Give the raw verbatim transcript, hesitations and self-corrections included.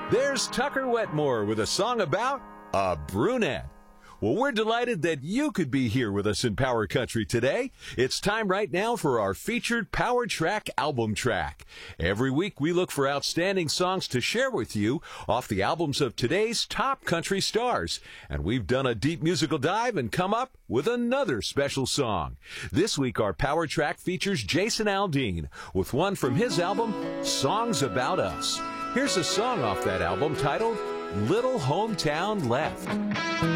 There's Tucker Wetmore with a song about a brunette. Well, we're delighted that you could be here with us in Power Country today. It's time right now for our featured Power Track album track. Every week we look for outstanding songs to share with you off the albums of today's top country stars. And we've done a deep musical dive and come up with another special song. This week our Power Track features Jason Aldean with one from his album, Songs About Us. Here's a song off that album titled Little Hometown Left.